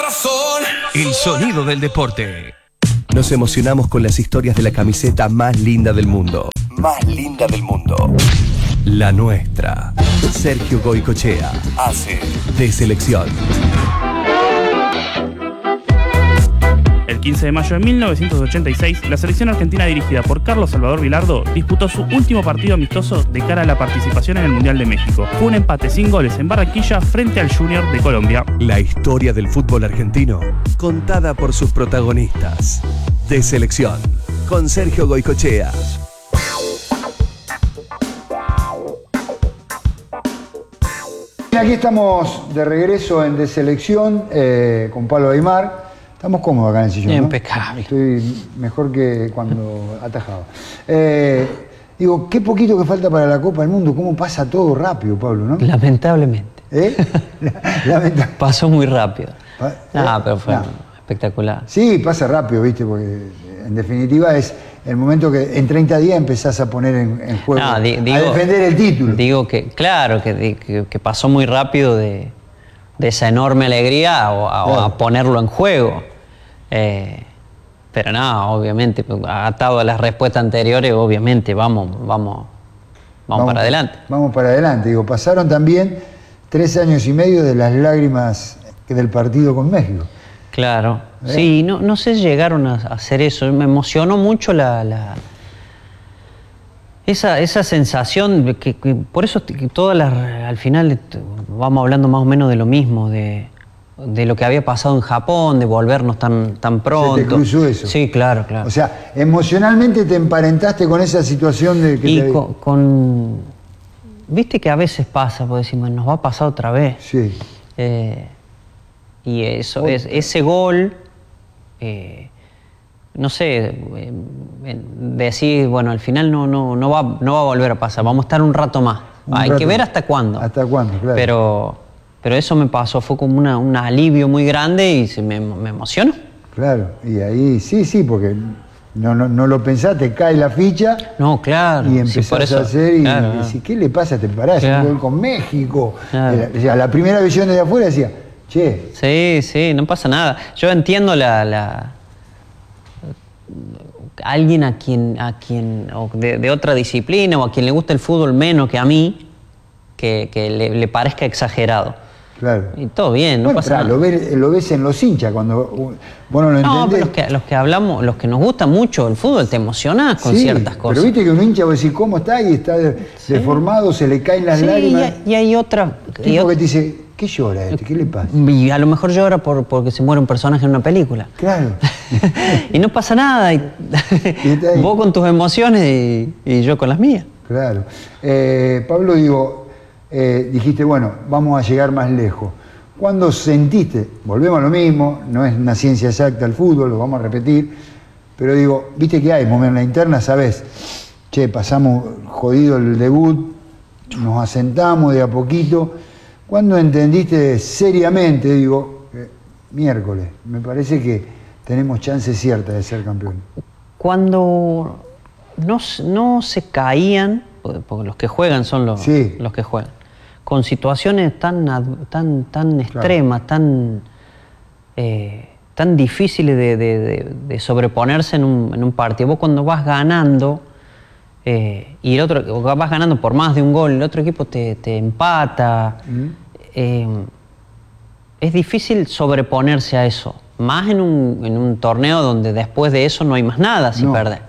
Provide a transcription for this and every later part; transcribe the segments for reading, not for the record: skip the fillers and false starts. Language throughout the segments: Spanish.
razón. El sonido del deporte. Nos emocionamos con las historias de la camiseta más linda del mundo. Más linda del mundo. La nuestra. Sergio Goycochea hace de selección. El 15 de mayo de 1986, la selección argentina dirigida por Carlos Salvador Vilardo disputó su último partido amistoso de cara a la participación en el Mundial de México. Fue un empate sin goles en Barranquilla frente al Junior de Colombia. La historia del fútbol argentino, contada por sus protagonistas. De selección, con Sergio Goycochea. Aquí estamos de regreso en De Selección con Pablo Aymar. Estamos cómodos acá en el sillón, ¿no? Impecable. Estoy mejor que cuando atajaba. Digo, qué poquito que falta para la Copa del Mundo. ¿Cómo pasa todo rápido, Pablo, no? Lamentablemente. Lamentablemente. Pasó muy rápido. Pero fue espectacular. Sí, pasa rápido, ¿viste? Porque en definitiva es el momento que en 30 días empezás a poner en juego, a defender el título. Digo que, claro, que pasó muy rápido de esa enorme alegría a ponerlo en juego. Pero no, obviamente, atado a las respuestas anteriores, obviamente, vamos para adelante. Vamos para adelante. Digo, pasaron también 3 años y medio de las lágrimas del partido con México. Claro, sí, no sé si llegaron a hacer eso. Me emocionó mucho esa sensación, que por eso al final vamos hablando más o menos de lo mismo, de lo que había pasado en Japón, de volvernos tan pronto. ¿Se te cruzó eso? Sí, claro. O sea, emocionalmente te emparentaste con esa situación de que... Y viste que a veces pasa, porque decimos, nos va a pasar otra vez. Sí. Y eso, ese gol, no sé, decir, bueno, al final no va a volver a pasar, vamos a estar un rato más. Hay que ver hasta cuándo. Hasta cuándo, claro. Pero eso me pasó, fue como un alivio muy grande y me emocionó. Claro, y ahí sí, porque no lo pensaste, cae la ficha. No, claro. Y empezás a hacer y decís, ¿qué le pasa? Te parás, un gol con México. Claro. La primera visión desde afuera decía, che. Sí, no pasa nada. Yo entiendo alguien a quien o de otra disciplina o a quien le gusta el fútbol menos que a mí, que le parezca exagerado. Claro. Y todo bien, no pasa nada. Lo ves en los hinchas cuando vos no lo entendés. No, pero los que hablamos, los que nos gusta mucho el fútbol, te emocionás con ciertas cosas. Pero viste que un hincha va a decir, ¿cómo está? Y está deformado, se le caen las lágrimas. Y hay otra... Tipo que te dice, ¿qué llora este? ¿Qué le pasa? Y a lo mejor llora porque se muere un personaje en una película. Claro. Y no pasa nada. Vos con tus emociones y yo con las mías. Claro. Pablo, dijiste, bueno, vamos a llegar más lejos. ¿Cuándo sentiste? Volvemos a lo mismo, no es una ciencia exacta el fútbol, lo vamos a repetir, pero viste que hay momentos en la interna, sabés, che, pasamos jodido el debut, nos asentamos de a poquito. ¿Cuándo entendiste seriamente, miércoles, me parece que tenemos chances ciertas de ser campeones? Cuando no se caían, porque los que juegan son los que juegan, con situaciones tan extremas, tan difíciles de sobreponerse en un partido. Vos cuando vas ganando, y el otro vas ganando por más de un gol, el otro equipo te empata, es difícil sobreponerse a eso, más en un torneo donde después de eso no hay más nada si perdés.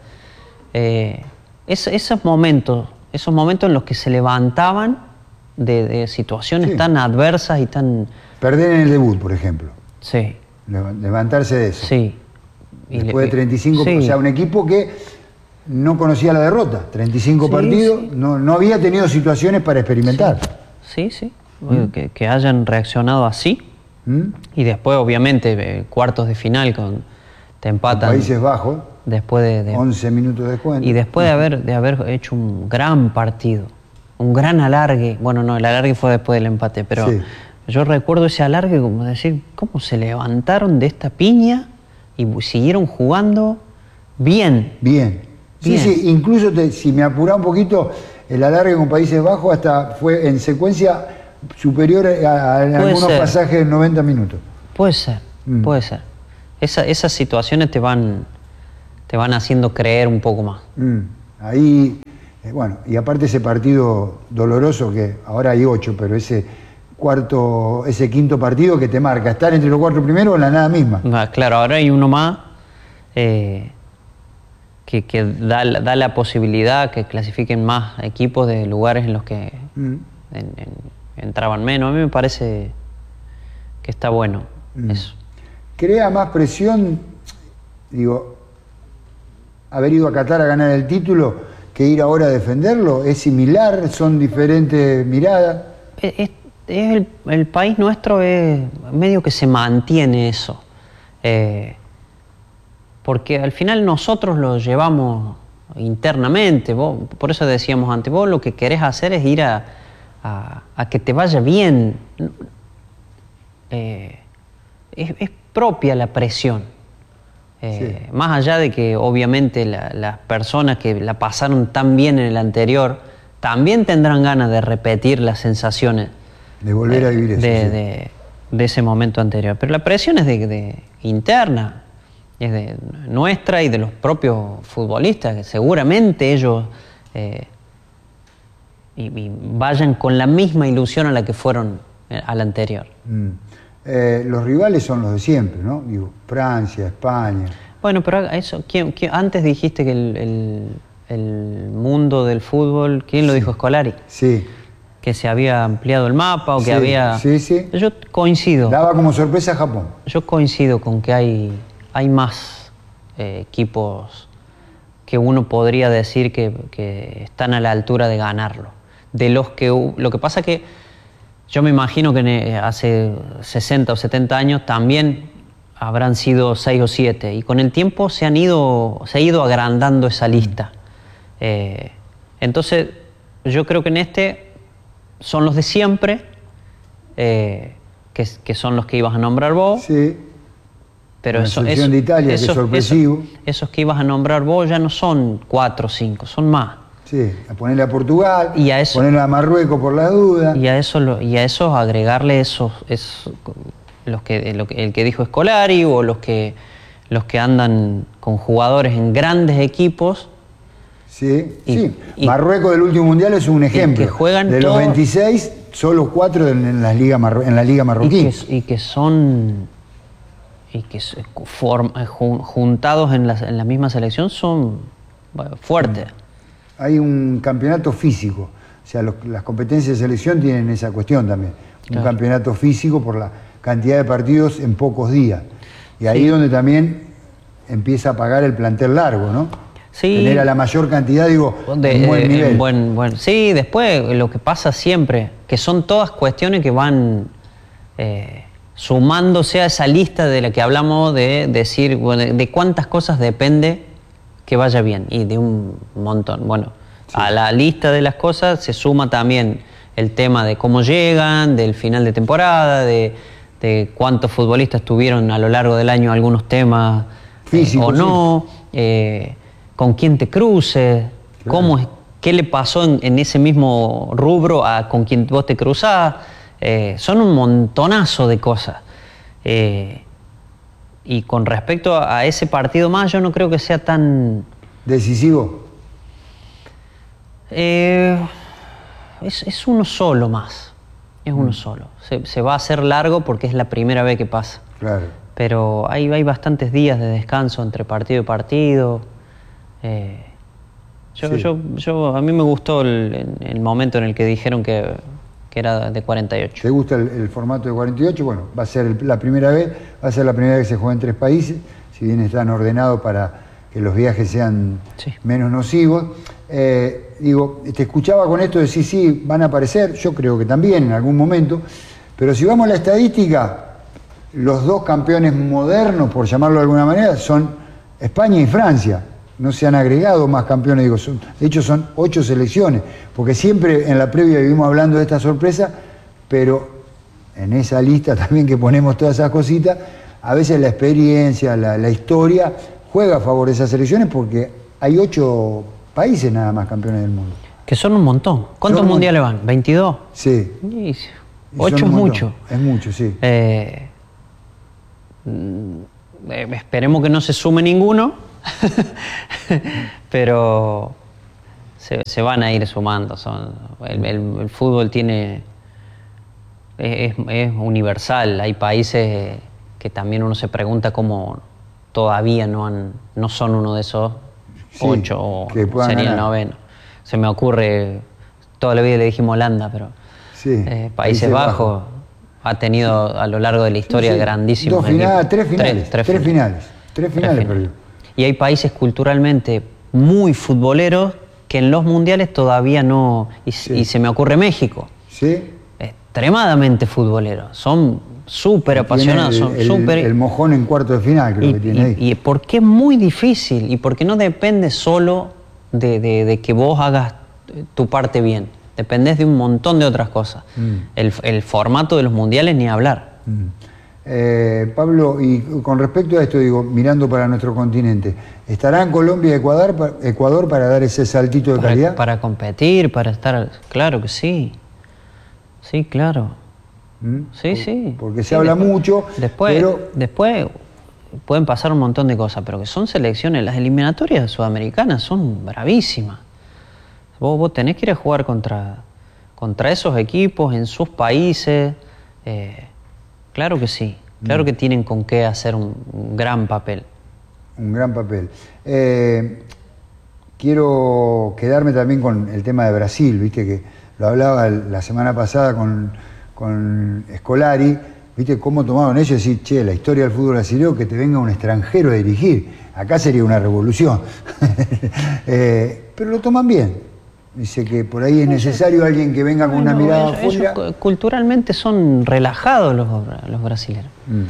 Esos momentos en los que se levantaban de situaciones tan adversas y tan... Perder en el debut, por ejemplo. Sí. Levantarse de eso. Sí. Después de 35, o sea, un equipo que no conocía la derrota. 35 partidos, no había tenido situaciones para experimentar. Sí. Que hayan reaccionado así. Y después, obviamente, cuartos de final te empatan. Países Bajos. Después de 11 minutos de descuento. Y después de haber hecho un gran partido, un gran alargue. Bueno, no, el alargue fue después del empate, pero yo recuerdo ese alargue como decir, cómo se levantaron de esta piña y siguieron jugando bien. Sí, incluso si me apurá un poquito, el alargue con Países Bajos hasta fue en secuencia superior a algunos pasajes de 90 minutos. Puede ser. puede ser. Esas situaciones te van haciendo creer un poco más. Ahí, bueno, y aparte ese partido doloroso, que ahora hay 8, pero ese quinto partido que te marca estar entre los 4 primeros en la nada misma. Claro, ahora hay uno más que da la posibilidad que clasifiquen más equipos de lugares en los que entraban menos. A mí me parece que está bueno eso. ¿Crea más presión, digo, haber ido a Qatar a ganar el título que ir ahora a defenderlo? ¿Es similar? ¿Son diferentes miradas? El país nuestro es medio que se mantiene eso. Porque al final nosotros lo llevamos internamente. Por eso decíamos antes, vos lo que querés hacer es ir a que te vaya bien. Es propia la presión. Más allá de que obviamente las personas que la pasaron tan bien en el anterior también tendrán ganas de repetir las sensaciones. De volver a vivir eso. De ese momento anterior. Pero la presión es de interna. Es de nuestra y de los propios futbolistas, que seguramente ellos y vayan con la misma ilusión a la que fueron al anterior. Los rivales son los de siempre, ¿no? Digo, Francia, España. Bueno, pero eso, antes dijiste que el mundo del fútbol, ¿quién lo dijo? Scolari. Sí. Que se había ampliado el mapa o que había... Sí. Yo coincido. Daba como sorpresa a Japón. Yo coincido con que hay más equipos que uno podría decir que están a la altura de ganarlo. De los que lo que pasa que yo me imagino que hace 60 o 70 años también habrán sido 6 o 7 y con el tiempo se ha ido agrandando esa lista. Entonces yo creo que en este son los de siempre, que son los que ibas a nombrar vos. Sí. Pero la selección de Italia, que es sorpresivo. Esos que ibas a nombrar vos ya no son 4 o 5, son más. Sí, a ponerle a Portugal, y a eso, ponerle a Marruecos por la duda. Y a eso agregarle el que dijo Scolari o los que andan con jugadores en grandes equipos. Sí. Marruecos del último mundial es un ejemplo. Que juegan de los 26, solo 4 en la liga marroquí. Y que juntados en la misma selección son fuertes. Hay un campeonato físico, o sea, las competencias de selección tienen esa cuestión también. Claro. Un campeonato físico por la cantidad de partidos en pocos días. Y ahí es donde también empieza a pagar el plantel largo, ¿no? Sí. Tener a la mayor cantidad, digo, en buen nivel. Sí, después lo que pasa siempre, que son todas cuestiones que van sumándose a esa lista de la que hablamos de decir, bueno, de cuántas cosas depende que vaya bien, y de un montón. Bueno, sí. A la lista de las cosas se suma también el tema de cómo llegan, del final de temporada, de cuántos futbolistas tuvieron a lo largo del año algunos temas físicos o no, con quién te cruces, claro. Qué le pasó en ese mismo rubro con quien vos te cruzás. Son un montonazo de cosas. Y con respecto a ese partido más, yo no creo que sea tan... ¿Decisivo? Es uno solo más. Es uno solo. Se va a hacer largo porque es la primera vez que pasa. Claro. Pero hay bastantes días de descanso entre partido y partido. A mí me gustó el momento en el que dijeron que era de 48. ¿Te gusta el formato de 48? Bueno, va a ser la primera vez que se juega en 3 países, si bien están ordenados para que los viajes sean menos nocivos. Te escuchaba con esto de sí, van a aparecer, yo creo que también en algún momento, pero si vamos a la estadística, los 2 campeones modernos, por llamarlo de alguna manera, son España y Francia. No se han agregado más campeones, de hecho son 8 selecciones, porque siempre en la previa vivimos hablando de esta sorpresa, pero en esa lista también que ponemos todas esas cositas, a veces la experiencia, la historia juega a favor de esas selecciones porque hay 8 países nada más campeones del mundo. Que son un montón. ¿Cuántos mundiales van? ¿22? Sí. 8 es mucho. Es mucho, sí. esperemos que no se sume ninguno, pero se van a ir sumando. El fútbol es universal. Hay países que también uno se pregunta cómo todavía no son uno de esos 8 o sería el 9. Se me ocurre, toda la vida le dijimos Holanda, pero Países Bajos ha tenido a lo largo de la historia grandísimos equipos. Tres finales perdió. Y hay países culturalmente muy futboleros que en los mundiales todavía no... Y se me ocurre México. Sí. Extremadamente futboleros. Son súper apasionados. El mojón en cuarto de final, creo que tiene ahí. Y porque es muy difícil y porque no depende solo de que vos hagas tu parte bien. Dependés de un montón de otras cosas. El formato de los mundiales ni hablar. Pablo, y con respecto a esto, digo, mirando para nuestro continente, ¿estarán Colombia y Ecuador para dar ese saltito de calidad? Para competir, para estar... Claro que sí. Sí, claro. Sí. Porque se habla mucho, Después pueden pasar un montón de cosas, pero que son selecciones. Las eliminatorias sudamericanas son bravísimas. Vos tenés que ir a jugar contra esos equipos en sus países. Claro que sí. Claro que tienen con qué hacer un gran papel. Un gran papel. Quiero quedarme también con el tema de Brasil, viste que lo hablaba la semana pasada con Scolari, viste cómo tomaron ellos decir, che, la historia del fútbol brasileño, que te venga un extranjero a dirigir. Acá sería una revolución. Pero lo toman bien. Dice que por ahí es necesario alguien que venga con una mirada afuera. Culturalmente son relajados los brasileños.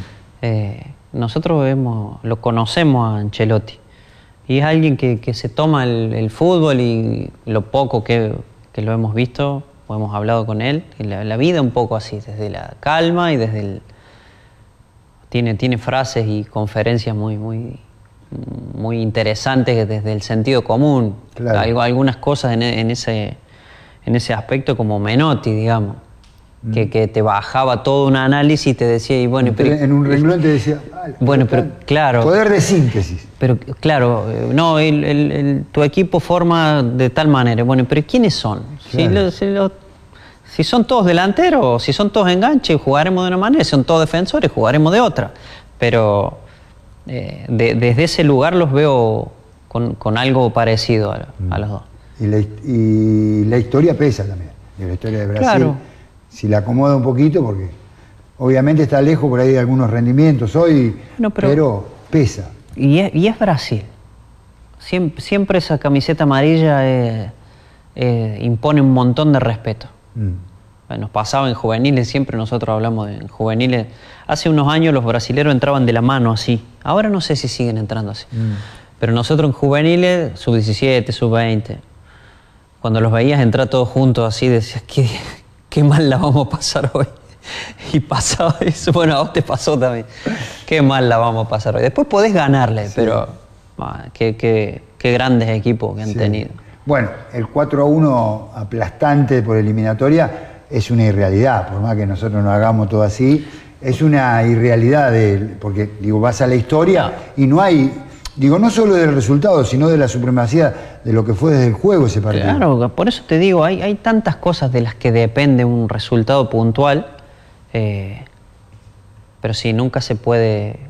Nosotros lo conocemos a Ancelotti. Y es alguien que se toma el fútbol y lo poco que lo hemos visto, o hemos hablado con él, y la vida un poco así, desde la calma y desde el... Tiene frases y conferencias muy interesantes desde el sentido común. Claro. Algunas cosas en ese aspecto, como Menotti, digamos, que te bajaba todo un análisis y te decía, y bueno, pero, en un renglón te decía, pero claro, poder de síntesis. Pero claro, no, tu equipo forma de tal manera. Bueno, pero ¿quiénes son? Claro. Si son todos delanteros, si son todos enganches, jugaremos de una manera, si son todos defensores, jugaremos de otra. Pero desde ese lugar los veo con algo parecido a los dos. Y la historia pesa también, la historia de Brasil. Claro. Si la acomoda un poquito, porque obviamente está lejos por ahí de algunos rendimientos hoy, pero pesa. Y es Brasil. Siempre esa camiseta amarilla impone un montón de respeto. Nos pasaba en juveniles, siempre nosotros hablamos en juveniles. Hace unos años los brasileros entraban de la mano así. Ahora no sé si siguen entrando así. Pero nosotros en juveniles, sub-17, sub-20, cuando los veías entrar todos juntos así, decías, qué mal la vamos a pasar hoy. Y pasaba eso. Bueno, a vos te pasó también. Qué mal la vamos a pasar hoy. Después podés ganarle, pero qué grandes equipos que han tenido. Bueno, el 4-1 aplastante por eliminatoria es una irrealidad, por más que nosotros no hagamos todo así, es una irrealidad, porque digo, vas a la historia y no hay, digo, no solo del resultado, sino de la supremacía de lo que fue desde el juego ese partido. Claro, por eso te digo, hay tantas cosas de las que depende un resultado puntual, pero sí, nunca se puede...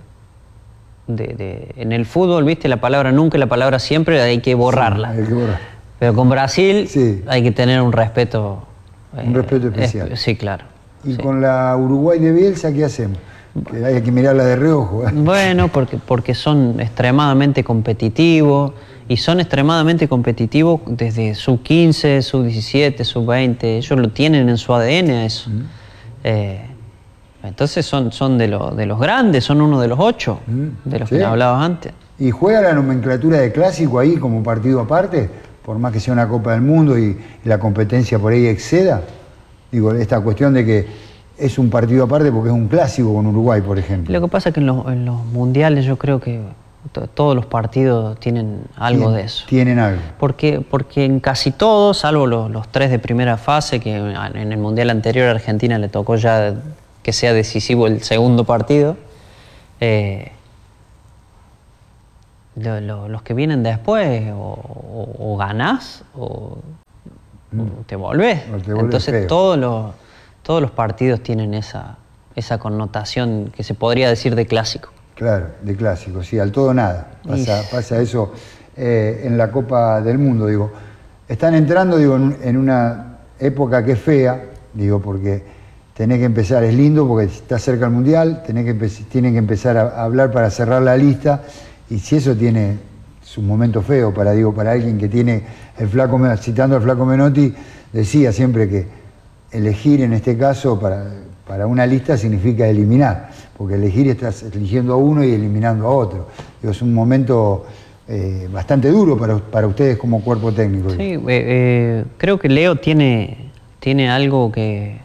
en el fútbol, viste, la palabra nunca y la palabra siempre hay que borrarla. Sí, hay que borrar. Pero con Brasil hay que tener un respeto. Un respeto especial. Sí, claro. ¿Y con la Uruguay de Bielsa qué hacemos? Que hay que mirarla de reojo. Bueno, porque son extremadamente competitivos, y son extremadamente competitivos desde sub-15, sub-17, sub-20. Ellos lo tienen en su ADN a eso. Entonces son de los grandes, son uno de los 8, de los que hablabas antes. ¿Y juega la nomenclatura de clásico ahí como partido aparte? Por más que sea una Copa del Mundo y la competencia por ahí exceda. Digo, esta cuestión de que es un partido aparte porque es un clásico con Uruguay, por ejemplo. Lo que pasa es que en los mundiales yo creo que todos los partidos tienen algo de eso. Tienen algo. Porque en casi todos, salvo los 3 de primera fase, que en el mundial anterior a Argentina le tocó ya que sea decisivo el segundo partido, los que vienen después o ganás o te volvés. Entonces todos los partidos tienen esa connotación que se podría decir de clásico. Claro, de clásico, sí, al todo nada. Pasa eso en la Copa del Mundo, digo. Están entrando, digo, en una época que es fea, digo, porque tenés que empezar, es lindo porque está cerca el Mundial, tienen que empezar a hablar para cerrar la lista, y si eso tiene su momento feo para alguien que tiene citando al Flaco Menotti, decía siempre que elegir en este caso para una lista significa eliminar, porque elegir estás eligiendo a uno y eliminando a otro. Digo, es un momento bastante duro para ustedes como cuerpo técnico. Sí, creo que Leo tiene algo que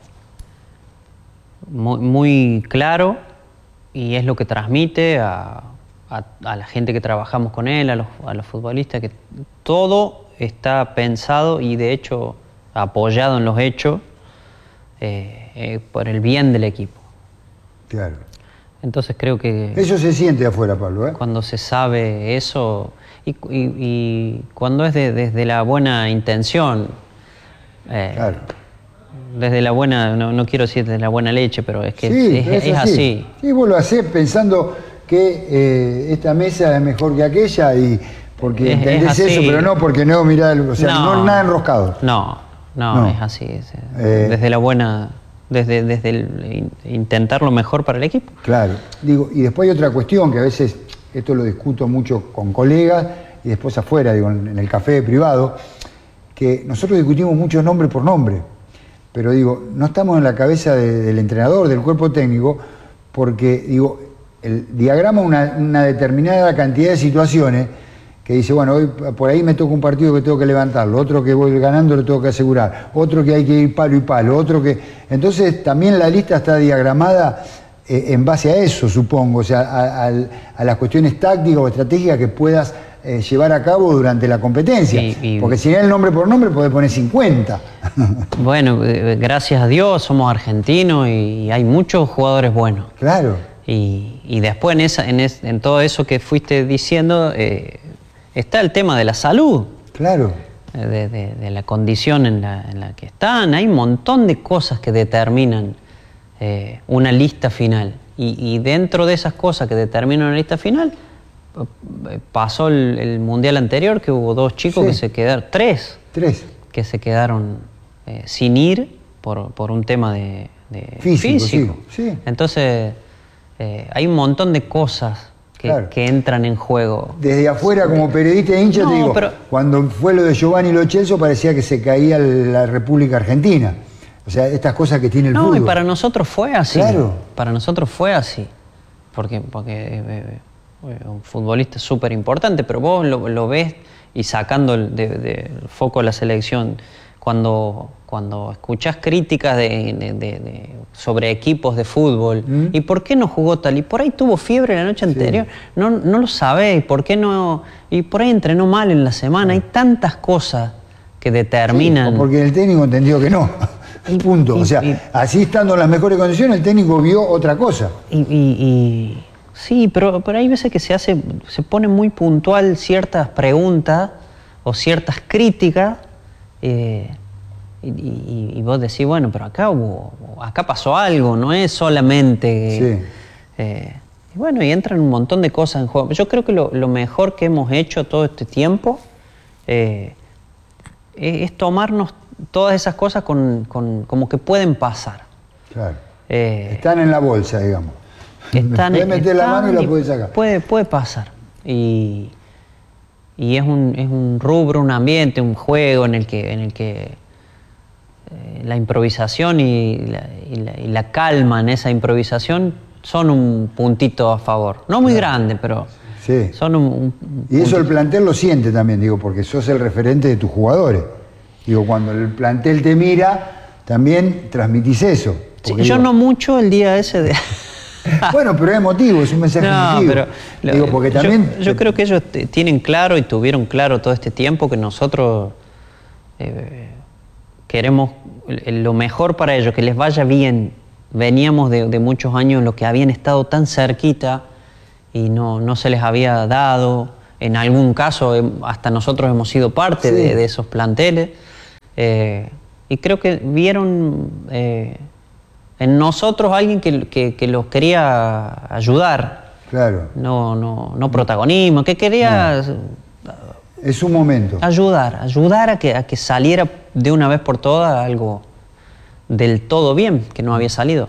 muy claro, y es lo que transmite a la gente que trabajamos con él, a los futbolistas, que todo está pensado y de hecho apoyado en los hechos por el bien del equipo. Claro. Entonces creo que... Eso se siente afuera, Pablo, ¿eh? Cuando se sabe eso y cuando es desde la buena intención, claro. Desde la buena, no quiero decir desde la buena leche, pero es que sí, es así. Sí, vos lo hacés pensando que esta mesa es mejor que aquella, y porque entendés eso, pero no porque no mirá, o sea, no nada enroscado. No, es así. Desde la buena, desde el intentar lo mejor para el equipo. Claro, digo, y después hay otra cuestión que a veces, esto lo discuto mucho con colegas y después afuera, digo, en el café privado, que nosotros discutimos mucho nombre por nombre, pero digo, no estamos en la cabeza del entrenador, del cuerpo técnico, porque digo, el diagrama una determinada cantidad de situaciones que dice, bueno, hoy por ahí me toca un partido que tengo que levantarlo, otro que voy ganando lo tengo que asegurar, otro que hay que ir palo y palo, otro que... Entonces también la lista está diagramada en base a eso, supongo, o sea, a las cuestiones tácticas o estratégicas que puedas llevar a cabo durante la competencia. Porque si no el nombre por nombre podés poner 50. Bueno, gracias a Dios somos argentinos y hay muchos jugadores buenos. Claro. Y después en todo eso que fuiste diciendo está el tema de la salud. Claro. De la condición en la que están. Hay un montón de cosas que determinan una lista final. Y dentro de esas cosas que determinan una lista final, pasó el mundial anterior, que hubo 2 chicos que se quedaron, 3 que se quedaron sin ir por un tema de físico. Sí. Entonces hay un montón de cosas que entran en juego. Desde afuera, como periodista e hincha, te digo, cuando fue lo de Giovanni Lo Celso parecía que se caía la República Argentina. O sea, estas cosas que tiene el fútbol. No, y para nosotros fue así. Claro. Para nosotros fue así. Porque un futbolista súper importante, pero vos lo ves y sacando del foco de la selección, cuando escuchás críticas sobre equipos de fútbol, ¿y por qué no jugó tal? Y por ahí tuvo fiebre la noche anterior, no lo sabés, ¿por qué no? Y por ahí entrenó mal en la semana, hay tantas cosas que determinan... o porque el técnico entendió que no. Punto. O sea, así estando en las mejores condiciones, el técnico vio otra cosa. Sí, pero hay veces que se pone muy puntual ciertas preguntas o ciertas críticas y vos decís, bueno, pero acá pasó algo, no es solamente... Y bueno, y entran un montón de cosas en juego. Yo creo que lo mejor que hemos hecho todo este tiempo es tomarnos todas esas cosas como que pueden pasar. Claro. Están en la bolsa, digamos. Puedes meter la mano y la puedes sacar. Puede pasar. Y es un rubro, un ambiente, un juego en el que la improvisación y la calma en esa improvisación son un puntito a favor. No muy grande, pero son un y eso el plantel lo siente también, digo, porque sos el referente de tus jugadores. Digo, cuando el plantel te mira, también transmitís eso. Sí, yo no mucho el día ese de... Bueno, pero es emotivo, es un mensaje emotivo. Pero digo, porque también... Yo creo que ellos tienen claro y tuvieron claro todo este tiempo que nosotros queremos lo mejor para ellos, que les vaya bien. Veníamos de muchos años en los que habían estado tan cerquita y no se les había dado. En algún caso hasta nosotros hemos sido parte de esos planteles. Y creo que vieron en nosotros alguien que los quería ayudar. Claro. No protagonismo, que quería... Es un momento. Ayudar a que saliera de una vez por todas algo del todo bien, que no había salido.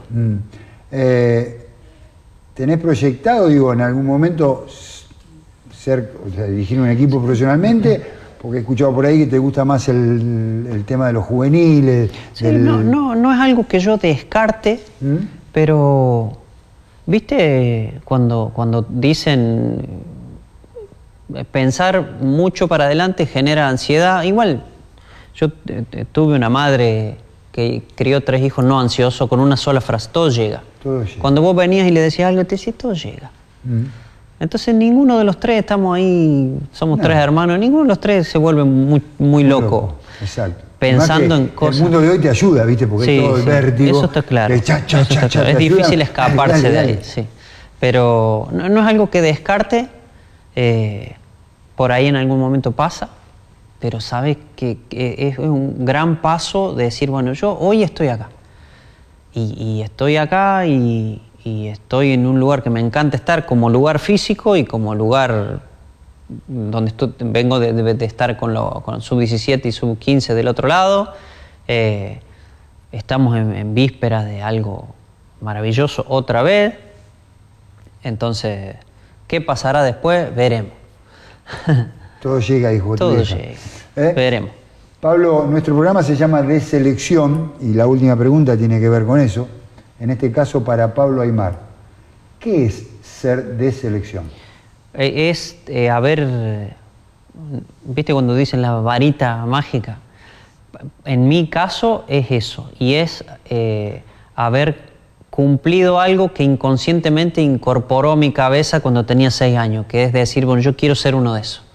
¿Tenés proyectado, en algún momento dirigir un equipo profesionalmente? Porque he escuchado por ahí que te gusta más el tema de los juveniles. Sí, no es algo que yo descarte, pero, ¿viste? Cuando dicen pensar mucho para adelante genera ansiedad. Igual, yo tuve una madre que crió 3 hijos no ansiosos con una sola frase: todo llega. Todo llega. Cuando vos venías y le decías algo, te decía, todo llega. Entonces ninguno de los 3 estamos ahí, somos 3 hermanos, ninguno de los 3 se vuelve muy loco. Exacto. Pensando en cosas. El mundo de hoy te ayuda, ¿viste? Porque todo el vértigo. Eso está claro. Es difícil escaparse de ahí, sí. Pero no es algo que descarte. Por ahí en algún momento pasa, pero sabes que es un gran paso de decir, bueno, yo hoy estoy acá. Y estoy acá y estoy en un lugar que me encanta estar, como lugar físico y como lugar donde vengo de estar con sub-17 y sub-15 del otro lado. Estamos en vísperas de algo maravilloso otra vez. Entonces, ¿qué pasará después? Veremos. Todo llega, hijo. Todo llega. Veremos. Pablo, nuestro programa se llama De Selección y la última pregunta tiene que ver con eso. En este caso para Pablo Aimar. ¿Qué es ser de selección? Es ¿viste cuando dicen la varita mágica? En mi caso es eso. Y es haber cumplido algo que inconscientemente incorporó a mi cabeza cuando tenía 6 años, que es decir, bueno, yo quiero ser uno de esos.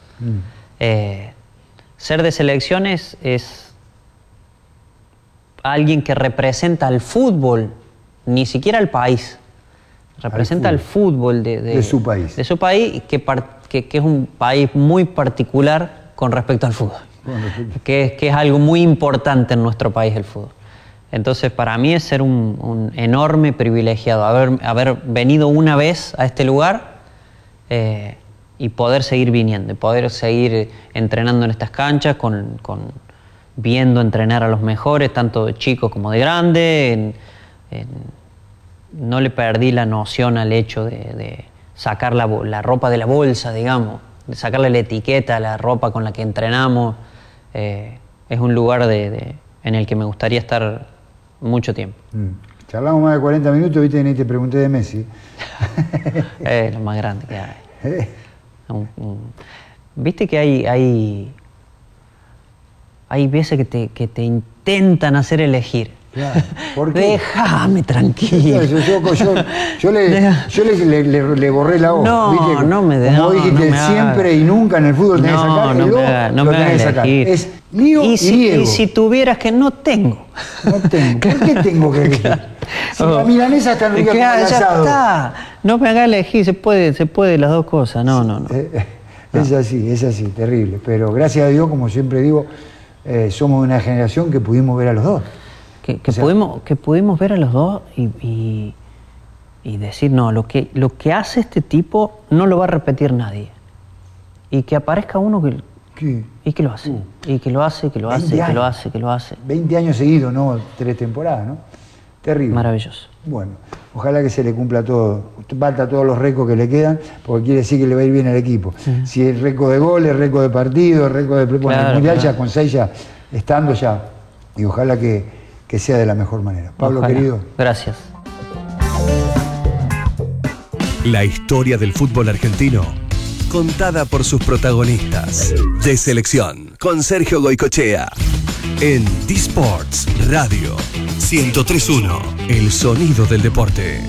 Ser de selecciones es alguien que representa al fútbol, ni siquiera al país, representa al fútbol de su país. De su país, que es un país muy particular con respecto al fútbol, que es algo muy importante en nuestro país, el fútbol. Entonces, para mí es ser un enorme privilegiado, haber venido una vez a este lugar y poder seguir viniendo, y poder seguir entrenando en estas canchas, viendo entrenar a los mejores, tanto de chicos como de grandes. No le perdí la noción al hecho de sacar la ropa de la bolsa, digamos, de sacarle la etiqueta a la ropa con la que entrenamos. Es un lugar en el que me gustaría estar mucho tiempo. Charlamos más de 40 minutos, viste, y te pregunté de Messi. Es lo más grande que hay. Viste que hay veces que te intentan hacer elegir. Claro. ¿Por qué? Déjame tranquilo. Yo le borré la voz. No, no me dejes. Como dijiste, siempre y nunca en el fútbol tenés que sacar. No me hagas elegir. Es mío y Diego. Y si tuvieras que no tengo. No tengo. ¿Por qué tengo que elegir? Si la milanesa está rica como el asado. Ya está. No me hagas elegir, se puede las dos cosas. No. Es así, terrible. Pero gracias a Dios, como siempre digo, somos una generación que pudimos ver a los dos. Que pudimos ver a los dos y decir, no, lo que hace este tipo no lo va a repetir nadie. Y que aparezca uno y que lo hace. Y que lo hace, que lo hace, que lo hace, que lo hace. 20 años seguidos, ¿no? 3 temporadas, ¿no? Terrible. Maravilloso. Bueno, ojalá que se le cumpla todo. Falta todos los récords que le quedan, porque quiere decir que le va a ir bien al equipo. Si es récord de goles, récord de partidos, récord de... Bueno, el Mundial ya con 6 ya, estando ya. Y ojalá que sea de la mejor manera. Pablo, ojalá. Querido. Gracias. La historia del fútbol argentino, contada por sus protagonistas. De Selección, con Sergio Goycochea. En D-Sports Radio 103.1, el sonido del deporte.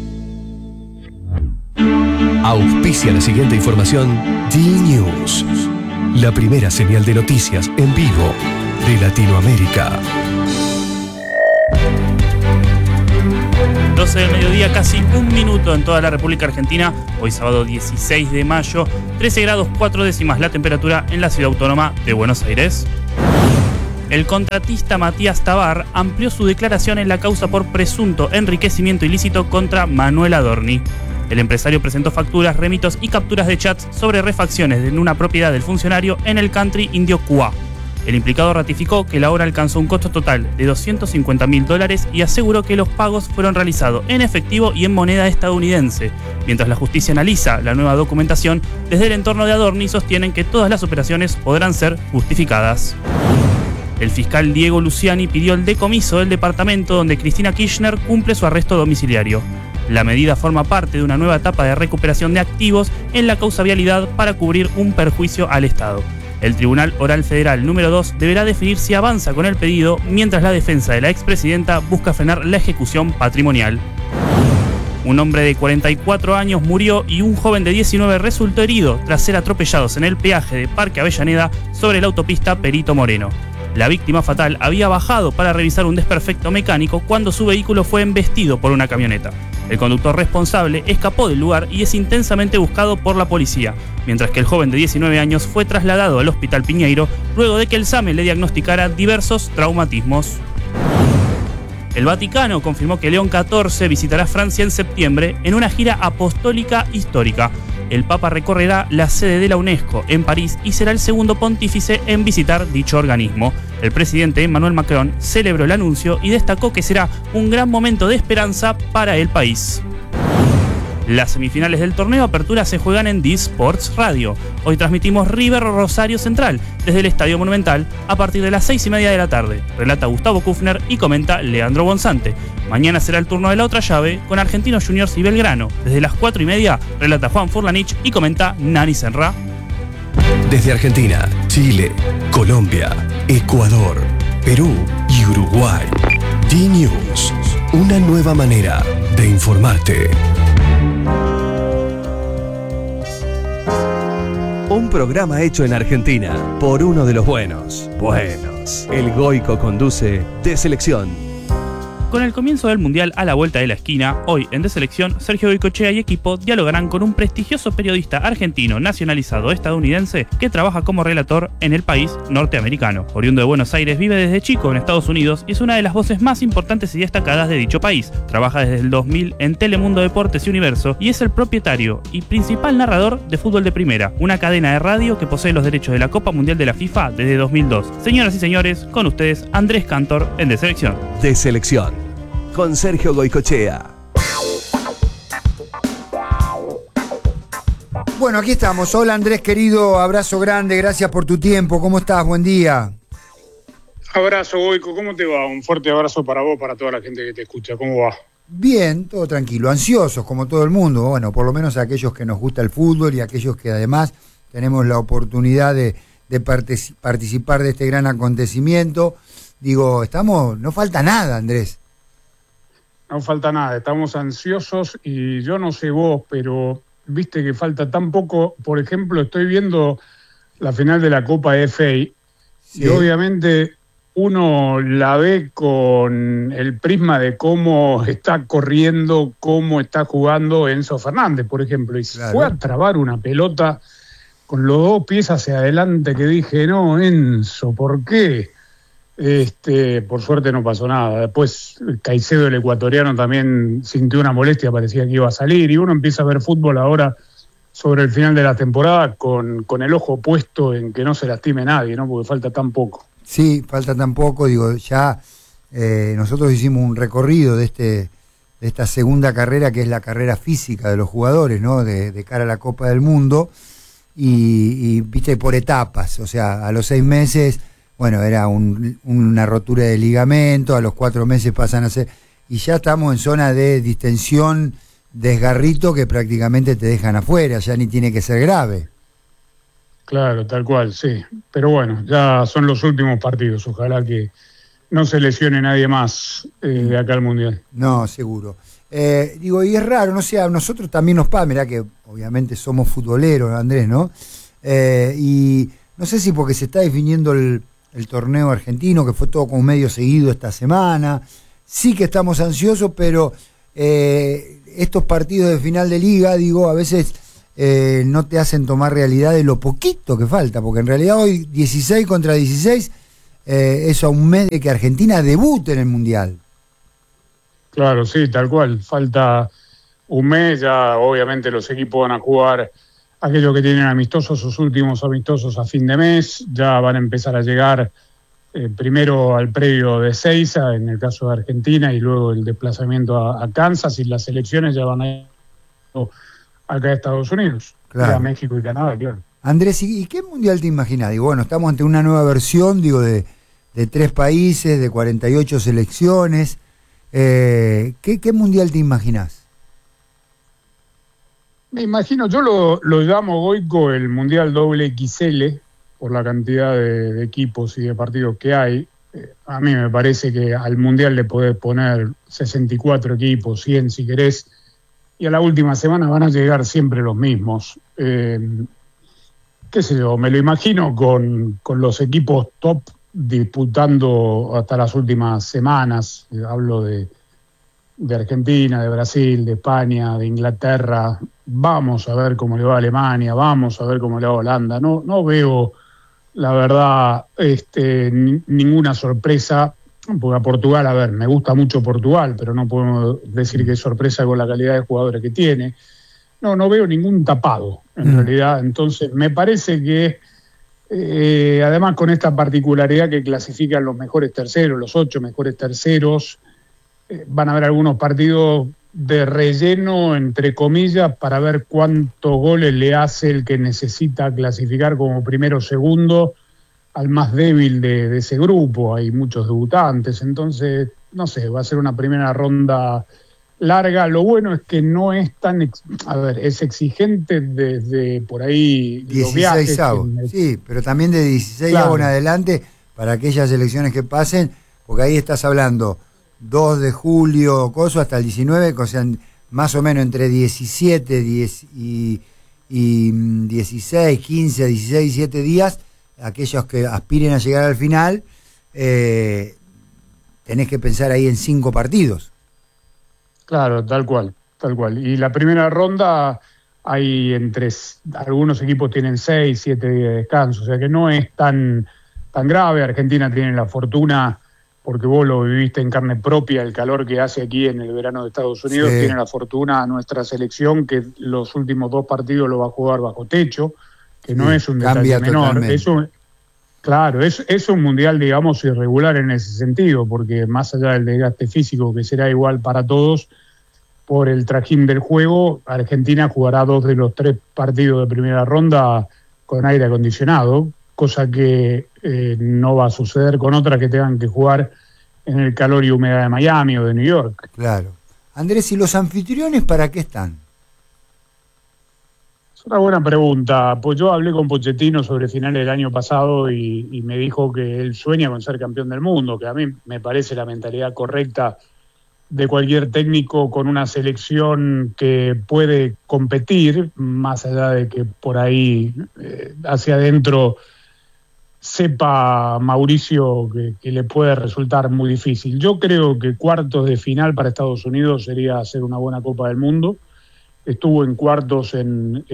Auspicia la siguiente información D-News, la primera señal de noticias en vivo de Latinoamérica. 12 del mediodía, casi un minuto en toda la República Argentina. Hoy sábado 16 de mayo, 13 grados 4 décimas la temperatura en la ciudad autónoma de Buenos Aires. El contratista Matías Tabar amplió su declaración en la causa por presunto enriquecimiento ilícito contra Manuel Adorni. El empresario presentó facturas, remitos y capturas de chats sobre refacciones en una propiedad del funcionario en el country indio Cuá. El implicado ratificó que la obra alcanzó un costo total de $250.000 y aseguró que los pagos fueron realizados en efectivo y en moneda estadounidense. Mientras la justicia analiza la nueva documentación, desde el entorno de Adorni sostienen que todas las operaciones podrán ser justificadas. El fiscal Diego Luciani pidió el decomiso del departamento donde Cristina Kirchner cumple su arresto domiciliario. La medida forma parte de una nueva etapa de recuperación de activos en la causa vialidad para cubrir un perjuicio al Estado. El Tribunal Oral Federal número 2 deberá definir si avanza con el pedido, mientras la defensa de la expresidenta busca frenar la ejecución patrimonial. Un hombre de 44 años murió y un joven de 19 resultó herido tras ser atropellados en el peaje de Parque Avellaneda sobre la autopista Perito Moreno. La víctima fatal había bajado para revisar un desperfecto mecánico cuando su vehículo fue embestido por una camioneta. El conductor responsable escapó del lugar y es intensamente buscado por la policía, mientras que el joven de 19 años fue trasladado al Hospital Piñeiro luego de que el SAME le diagnosticara diversos traumatismos. El Vaticano confirmó que León XIV visitará Francia en septiembre en una gira apostólica histórica. El Papa recorrerá la sede de la UNESCO en París y será el segundo pontífice en visitar dicho organismo. El presidente Emmanuel Macron celebró el anuncio y destacó que será un gran momento de esperanza para el país. Las semifinales del torneo Apertura se juegan en D-Sports Radio. Hoy transmitimos River Rosario Central desde el Estadio Monumental a partir de las 6:30 de la tarde. Relata Gustavo Kufner y comenta Leandro Bonzante. Mañana será el turno de la otra llave con Argentinos Juniors y Belgrano. Desde las 4:30 relata Juan Furlanich y comenta Nani Senra. Desde Argentina, Chile, Colombia, Ecuador, Perú y Uruguay. D-News, una nueva manera de informarte. Un programa hecho en Argentina por uno de los buenos. El Goico conduce De Selección. Con el comienzo del Mundial a la vuelta de la esquina, hoy en De Selección, Sergio Goicoechea y equipo dialogarán con un prestigioso periodista argentino nacionalizado estadounidense que trabaja como relator en el país norteamericano. Oriundo de Buenos Aires, vive desde chico en Estados Unidos y es una de las voces más importantes y destacadas de dicho país. Trabaja desde el 2000 en Telemundo Deportes y Universo y es el propietario y principal narrador de Fútbol de Primera, una cadena de radio que posee los derechos de la Copa Mundial de la FIFA desde 2002. Señoras y señores, con ustedes Andrés Cantor en De Selección. De Selección. Con Sergio Goicoechea. Bueno, aquí estamos. Hola Andrés, querido, abrazo grande, gracias por tu tiempo. ¿Cómo estás? Buen día. Abrazo, Goico, ¿cómo te va? Un fuerte abrazo para vos, para toda la gente que te escucha. ¿Cómo va? Bien, todo tranquilo, ansiosos como todo el mundo. Bueno, por lo menos aquellos que nos gusta el fútbol y aquellos que además tenemos la oportunidad de participar de este gran acontecimiento. Digo, no falta nada, Andrés. No falta nada, estamos ansiosos y yo no sé vos, pero viste que falta tan poco. Por ejemplo, estoy viendo la final de la Copa FA y obviamente uno la ve con el prisma de cómo está corriendo, cómo está jugando Enzo Fernández, por ejemplo, y claro, fue a trabar una pelota con los dos pies hacia adelante que dije, no, Enzo, ¿por qué? Por suerte no pasó nada. Después Caicedo, el ecuatoriano, también sintió una molestia, parecía que iba a salir, y uno empieza a ver fútbol ahora sobre el final de la temporada con el ojo puesto en que no se lastime nadie, ¿no? Porque falta tan poco. Sí, falta tan poco, digo, ya nosotros hicimos un recorrido de esta segunda carrera, que es la carrera física de los jugadores, ¿no? De cara a la Copa del Mundo, y viste, por etapas, o sea, a los 6 meses, bueno, era una rotura de ligamento, a los 4 meses pasan a ser, y ya estamos en zona de distensión, desgarrito, que prácticamente te dejan afuera, ya ni tiene que ser grave. Claro, tal cual, sí. Pero bueno, ya son los últimos partidos. Ojalá que no se lesione nadie más de acá al Mundial. No, seguro. Digo, y es raro, no sé, a nosotros también nos pasa, mirá que obviamente somos futboleros, Andrés, ¿no? Y no sé si porque se está definiendo el torneo argentino, que fue todo como medio seguido esta semana, sí que estamos ansiosos, pero estos partidos de final de liga, digo, a veces no te hacen tomar realidad de lo poquito que falta, porque en realidad hoy 16 contra 16 es a un mes de que Argentina debute en el Mundial. Claro, sí, tal cual. Falta un mes, ya obviamente los equipos van a jugar aquellos que tienen amistosos, sus últimos amistosos a fin de mes, ya van a empezar a llegar primero al predio de Ezeiza, en el caso de Argentina, y luego el desplazamiento a Kansas, y las selecciones ya van a ir acá a Estados Unidos, claro. A México y Canadá, claro. Andrés, ¿y qué mundial te imaginás? Digo, bueno, estamos ante una nueva versión, digo, de 3 países, de 48 selecciones. ¿Qué mundial te imaginás? Me imagino, yo lo llamo, Goico, el Mundial XXL, por la cantidad de equipos y de partidos que hay. A mí me parece que al Mundial le podés poner 64 equipos, 100 si querés, y a la última semana van a llegar siempre los mismos. Qué sé yo, me lo imagino con los equipos top disputando hasta las últimas semanas. Hablo de Argentina, de Brasil, de España, de Inglaterra. Vamos a ver cómo le va a Alemania, vamos a ver cómo le va a Holanda. No veo, la verdad, ninguna sorpresa, porque a Portugal, a ver, me gusta mucho Portugal, pero no podemos decir que es sorpresa con la calidad de jugadores que tiene. No veo ningún tapado, en realidad. Entonces, me parece que, además con esta particularidad que clasifican los mejores terceros, los 8 mejores terceros, van a haber algunos partidos de relleno, entre comillas, para ver cuántos goles le hace el que necesita clasificar como primero o segundo al más débil de ese grupo. Hay muchos debutantes, entonces, no sé, va a ser una primera ronda larga. Lo bueno es que no es tan, es exigente desde por ahí 16 avos, sí, pero también de 16 avos en adelante para aquellas elecciones que pasen, porque ahí estás hablando 2 de julio, hasta el 19, o sea, más o menos entre 17 y 16, 15, 16, 17 días, aquellos que aspiren a llegar al final, tenés que pensar ahí en 5 partidos. Claro, tal cual. Y la primera ronda hay algunos equipos tienen 6, 7 días de descanso, o sea que no es tan grave. Argentina tiene la fortuna, porque vos lo viviste en carne propia, el calor que hace aquí en el verano de Estados Unidos, sí. Tiene la fortuna nuestra selección que los últimos 2 partidos lo va a jugar bajo techo, que no es un detalle menor. Es un mundial, digamos, irregular en ese sentido, porque más allá del desgaste físico, que será igual para todos, por el trajín del juego, Argentina jugará 2 de los 3 partidos de primera ronda con aire acondicionado, cosa que no va a suceder con otras que tengan que jugar en el calor y humedad de Miami o de New York. Claro. Andrés, ¿y los anfitriones para qué están? Es una buena pregunta. Pues yo hablé con Pochettino sobre finales del año pasado y me dijo que él sueña con ser campeón del mundo, que a mí me parece la mentalidad correcta de cualquier técnico con una selección que puede competir, más allá de que por ahí hacia adentro sepa Mauricio que le puede resultar muy difícil. Yo creo que cuartos de final para Estados Unidos sería hacer una buena Copa del Mundo. Estuvo en cuartos en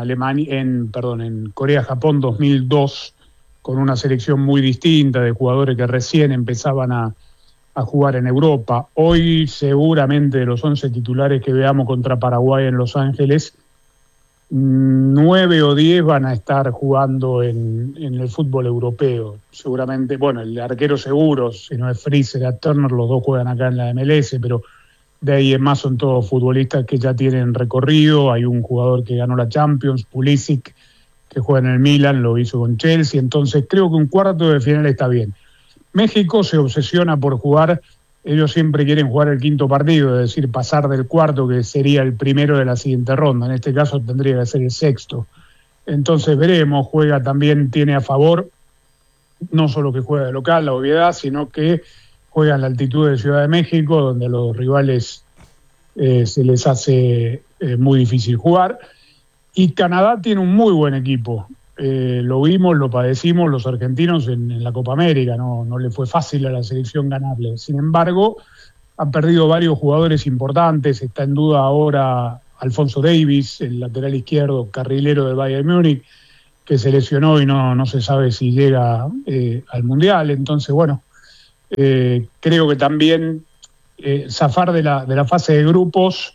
Corea-Japón 2002, con una selección muy distinta de jugadores que recién empezaban a jugar en Europa. Hoy seguramente de los 11 titulares que veamos contra Paraguay en Los Ángeles, 9 o 10 van a estar jugando en el fútbol europeo. Seguramente, bueno, el arquero seguro, si no es Freese, será Turner, los 2 juegan acá en la MLS, pero de ahí en más son todos futbolistas que ya tienen recorrido. Hay un jugador que ganó la Champions, Pulisic, que juega en el Milan, lo hizo con Chelsea, entonces creo que un cuarto de final está bien. México se obsesiona por jugar, ellos siempre quieren jugar el 5.º partido, es decir, pasar del cuarto, que sería el primero de la siguiente ronda. En este caso tendría que ser el 6.º. Entonces veremos, tiene a favor, no solo que juega de local, la obviedad, sino que juega en la altitud de Ciudad de México, donde a los rivales se les hace muy difícil jugar. Y Canadá tiene un muy buen equipo. Lo vimos, lo padecimos los argentinos en la Copa América, no le fue fácil a la selección ganarle. Sin embargo, ha perdido varios jugadores importantes. Está en duda ahora Alphonso Davies, el lateral izquierdo, carrilero del Bayern Múnich, que se lesionó y no se sabe si llega al Mundial. Entonces, bueno, creo que también zafar de la fase de grupos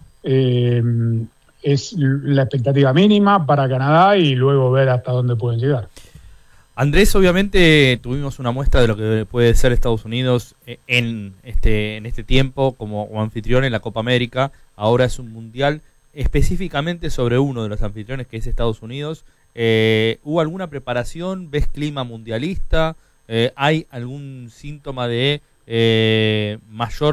es la expectativa mínima para Canadá y luego ver hasta dónde pueden llegar. Andrés, obviamente tuvimos una muestra de lo que puede ser Estados Unidos en este tiempo como anfitrión en la Copa América. Ahora es un mundial específicamente sobre uno de los anfitriones, que es Estados Unidos. ¿Hubo alguna preparación? ¿Ves clima mundialista? ¿Hay algún síntoma de mayor